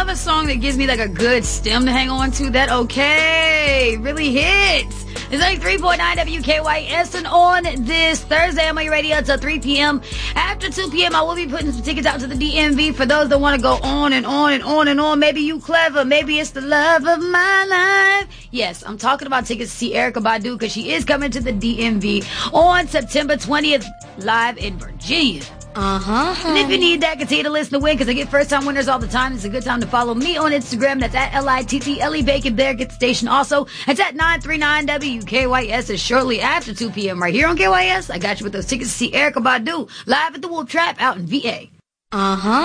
love a song that gives me like a good stem to hang on to. That okay really hits. It's only 3.9 WKYS, and on this Thursday, I'm on your radio until 3 p.m. After 2 p.m., I will be putting some tickets out to the DMV for those that want to go on and on and on and on. Maybe you clever. Maybe it's the love of my life. Yes, I'm talking about tickets to see Erykah Badu because she is coming to the DMV on September 20th, live in Virginia. And if you need that, continue to listen to win because I get first-time winners all the time. It's a good time to follow me on Instagram. That's at LITTLE Bacon Bear. Get the station also. It's at 939 WKYS. It's shortly after 2 p.m. right here on KYS. I got you with those tickets to see Erykah Badu live at the Wolf Trap out in VA.